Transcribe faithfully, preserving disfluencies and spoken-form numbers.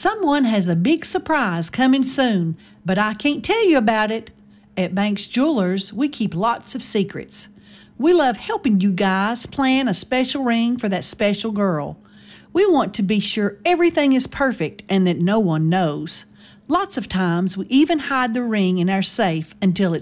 Someone has a big surprise coming soon, but I can't tell you about it. At Banks Jewelers, we keep lots of secrets. We love helping you guys plan a special ring for that special girl. We want to be sure everything is perfect and that no one knows. Lots of times we even hide the ring in our safe until it's